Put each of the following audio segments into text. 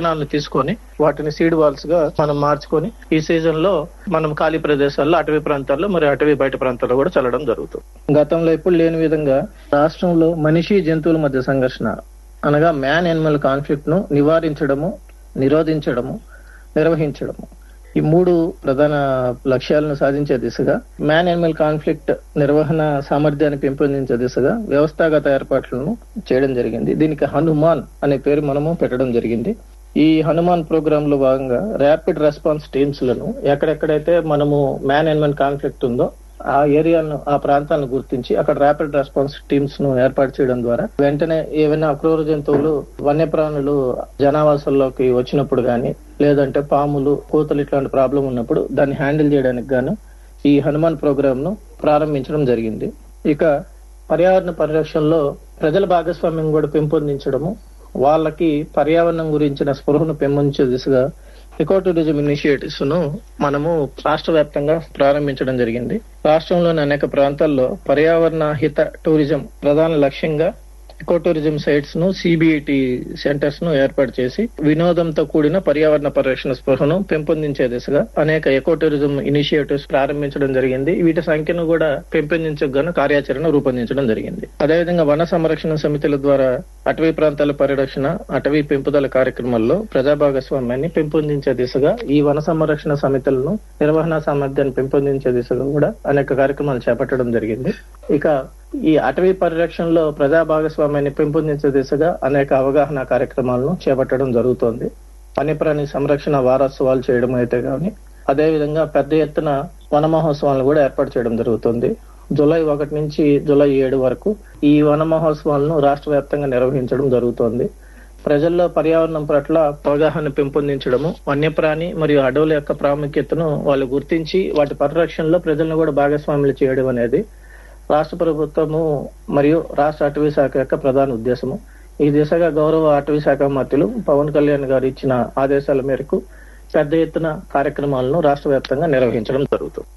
విత్తనాలను తీసుకొని వాటిని సీడ్ బాల్స్ గా మనం మార్చుకొని ఈ సీజన్ లో మనం ఖాళీ ప్రదేశాల్లో, అటవీ ప్రాంతాల్లో మరియు అటవీ బయట ప్రాంతాల్లో కూడా చల్లడం జరుగుతుంది. గతంలో ఎప్పుడు లేని విధంగా రాష్ట్రంలో మనిషి జంతువుల మధ్య సంఘర్షణ అనగా మ్యాన్ యానిమల్ కాన్ఫ్లిక్ట్ ను నివారించడము, నిరోధించడము, నిర్వహించడము, ఈ 3 ప్రధాన లక్ష్యాలను సాధించే దిశగా మ్యాన్ యానిమల్ కాన్ఫ్లిక్ట్ నిర్వహణ సామర్థ్యాన్ని పెంపొందించే దిశగా వ్యవస్థాగత ఏర్పాట్లను చేయడం జరిగింది. దీనికి హనుమాన్ అనే పేరు మనము పెట్టడం జరిగింది. ఈ హనుమాన్ ప్రోగ్రామ్ లో భాగంగా ర్యాపిడ్ రెస్పాన్స్ టీమ్స్ లను ఎక్కడెక్కడైతే మనము మ్యాన్ యానిమల్ కాన్ఫ్లిక్ట్ ఉందో ఆ ఏరియాలను, ఆ ప్రాంతాలను గుర్తించి అక్కడ ర్యాపిడ్ రెస్పాన్స్ టీమ్స్ ను ఏర్పాటు చేయడం ద్వారా వెంటనే ఏవైనా అక్రూర జంతువులు, వన్యప్రాణులు జనావాసాల్లోకి వచ్చినప్పుడు గాని, లేదంటే పాములు, కోతలు ఇట్లాంటి ప్రాబ్లం ఉన్నప్పుడు దాన్ని హ్యాండిల్ చేయడానికి గాను ఈ హనుమాన్ ప్రోగ్రామ్ ను ప్రారంభించడం జరిగింది. ఇక పర్యావరణ పరిరక్షణలో ప్రజల భాగస్వామ్యం కూడా పెంపొందించడము, వాళ్ళకి పర్యావరణం గురించిన స్పృహను పెంపొందించే దిశగా ఎకో టూరిజం ఇనిషియేటివ్స్ ను మనము రాష్ట్ర వ్యాప్తంగా ప్రారంభించడం జరిగింది. రాష్ట్రంలోని అనేక ప్రాంతాల్లో పర్యావరణ హిత టూరిజం ప్రధాన లక్ష్యంగా ఎకో టూరిజం సైట్స్ ను, సిబిఐటి సెంటర్స్ ను ఏర్పాటు చేసి వినోదంతో కూడిన పర్యావరణ పరిరక్షణ స్పృహను పెంపొందించే దిశగా అనేక ఎకో టూరిజం ఇనిషియేటివ్స్ ప్రారంభించడం జరిగింది. వీటి సంఖ్యను కూడా పెంపొందించగాను కార్యాచరణ రూపొందించడం జరిగింది. అదేవిధంగా వన సంరక్షణ సమితుల ద్వారా అటవీ ప్రాంతాల పరిరక్షణ, అటవీ పెంపుదల కార్యక్రమాల్లో ప్రజా భాగస్వామ్యాన్ని పెంపొందించే దిశగా ఈ వన సంరక్షణ సమితులను నిర్వహణ సామర్థ్యాన్ని పెంపొందించే దిశగా కూడా అనేక కార్యక్రమాలు చేపట్టడం జరిగింది. ఇక ఈ అటవీ పరిరక్షణలో ప్రజా భాగస్వామ్యాన్ని పెంపొందించే దిశగా అనేక అవగాహన కార్యక్రమాలను చేపట్టడం జరుగుతోంది. వన్యప్రాణి సంరక్షణ వారోత్సవాలు చేయడం అయితే గాని, అదేవిధంగా పెద్ద ఎత్తున వన మహోత్సవాలను కూడా ఏర్పాటు చేయడం జరుగుతుంది. జూలై 1 నుంచి జూలై 7 వరకు ఈ వన మహోత్సవాలను రాష్ట్ర వ్యాప్తంగా నిర్వహించడం జరుగుతోంది. ప్రజల్లో పర్యావరణం పట్ల అవగాహన పెంపొందించడము, వన్యప్రాణి మరియు అడవుల యొక్క ప్రాముఖ్యతను వాళ్ళు గుర్తించి వాటి పరిరక్షణలో ప్రజలను కూడా భాగస్వాములు చేయడం అనేది రాష్ట్ర ప్రభుత్వము మరియు రాష్ట్ర అటవీ శాఖ యొక్క ప్రధాన ఉద్దేశము. ఈ దిశగా గౌరవ అటవీ శాఖ మంత్రులు పవన్ కళ్యాణ్ గారు ఇచ్చిన ఆదేశాల మేరకు పెద్ద ఎత్తున కార్యక్రమాలను రాష్ట్ర వ్యాప్తంగా నిర్వహించడం జరుగుతుంది.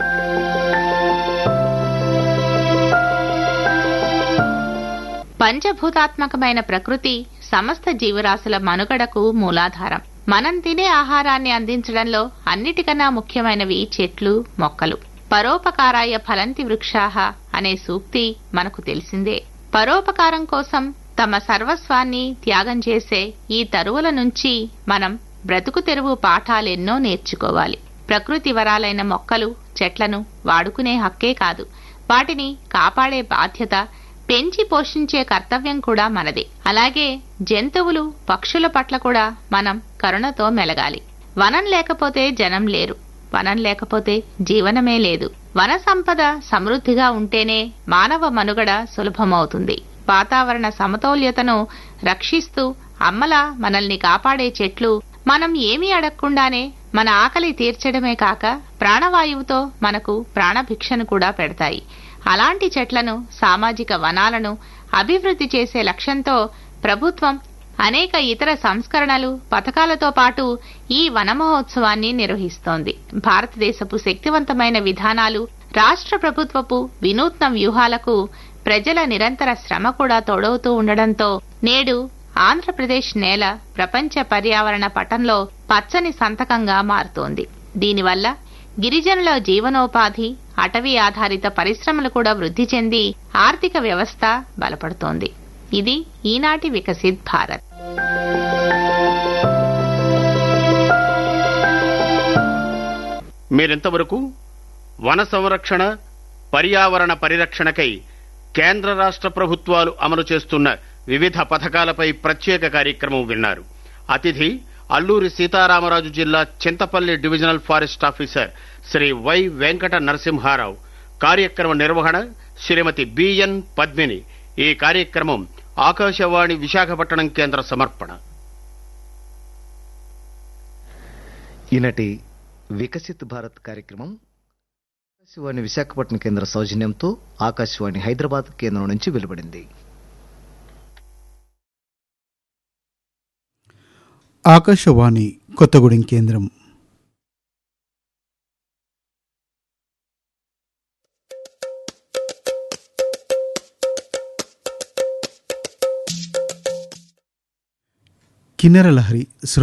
పంచభూతాత్మకమైన ప్రకృతి సమస్త జీవరాశుల మనుగడకు మూలాధారం. మనం తినే ఆహారాన్ని అందించడంలో అన్నిటికన్నా ముఖ్యమైనవి చెట్లు, మొక్కలు. పరోపకారాయ ఫలంతి వృక్షాః అనే సూక్తి మనకు తెలిసిందే. పరోపకారం కోసం తమ సర్వస్వాన్ని త్యాగం చేసే ఈ తరువుల నుంచి మనం బ్రతుకు తెరువు పాఠాలెన్నో నేర్చుకోవాలి. ప్రకృతి వరాలైన మొక్కలు, చెట్లను వాడుకునే హక్కే కాదు, వాటిని కాపాడే బాధ్యత, పెంచి పోషించే కర్తవ్యం కూడా మనదే. అలాగే జంతువులు, పక్షుల పట్ల కూడా మనం కరుణతో మెలగాలి. వనం లేకపోతే జనం లేరు, వనం లేకపోతే జీవనమే లేదు. వన సంపద సమృద్ధిగా ఉంటేనే మానవ మనుగడ సులభమవుతుంది. వాతావరణ సమతౌల్యతను రక్షిస్తూ అమ్మలా మనల్ని కాపాడే చెట్లు మనం ఏమీ అడగకుండానే మన ఆకలి తీర్చడమే కాక ప్రాణవాయువుతో మనకు ప్రాణభిక్షను కూడా పెడతాయి. అలాంటి చెట్లను, సామాజిక వనాలను అభివృద్ధి చేసే లక్ష్యంతో ప్రభుత్వం అనేక ఇతర సంస్కరణలు, పథకాలతో పాటు ఈ వన మహోత్సవాన్ని నిర్వహిస్తోంది. భారతదేశపు శక్తివంతమైన విధానాలు, రాష్ట్ర ప్రభుత్వపు వినూత్న వ్యూహాలకు ప్రజల నిరంతర శ్రమ కూడా తోడవుతూ ఉండడంతో నేడు ఆంధ్రప్రదేశ్ నేల ప్రపంచ పర్యావరణ పటంలో పచ్చని సంతకంగా మారుతోంది. దీనివల్ల గిరిజనుల జీవనోపాధి, అటవీ ఆధారిత పరిశ్రమలు కూడా వృద్ధి చెంది ఆర్థిక వ్యవస్థ బలపడుతోంది. ఇది ఈనాటి వికసిత్ భారత్. మీరింతవరకు వన సంరక్షణ, పర్యావరణ పరిరక్షణకై కేంద్ర రాష్ట్ర ప్రభుత్వాలు అమలు చేస్తున్న వివిధ పథకాలపై ప్రత్యేక కార్యక్రమం విన్నారు. అతిథి అల్లూరి సీతారామరాజు జిల్లా Chintapalli divisional forest officer Shri why Venkata Narasimha Rao. కార్యక్రమ నిర్వహణ శ్రీమతి బిఎన్ పద్మిని. ఈ కార్యక్రమం ఆకాశవాణి విశాఖపట్నం కేంద్ర సమర్పణ. ఈనాటి వికసిత్ భారత్ కార్యక్రమం ఆకాశవాణి విశాఖపట్నం కేంద్ర సౌజన్యంతో ఆకాశవాణి హైదరాబాద్ కేంద్రం నుంచి వెలువడింది. ఆకాశవాణి కొత్తగూడెం కేంద్రం. కిన్నెర లహరి